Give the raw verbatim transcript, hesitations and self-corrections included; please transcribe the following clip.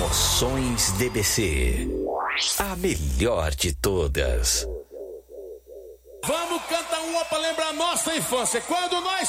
Promoções D B C. A melhor de todas. Vamos cantar uma pra lembrar nossa infância. Quando nós